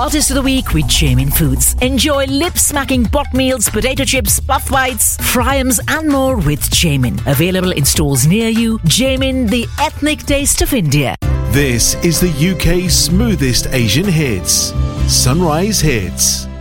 Artist of the Week with Jamin Foods. Enjoy lip-smacking bot meals, potato chips, puff bites, fryums and more with Jamin. Available in stores near you. Jamin, the ethnic taste of India. This is the UK's smoothest Asian hits. Sunrise Hits.